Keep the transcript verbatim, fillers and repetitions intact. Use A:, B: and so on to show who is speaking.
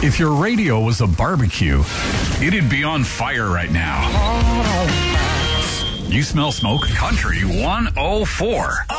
A: If your radio was a barbecue, it'd be on fire right now. You smell smoke? Country one oh four.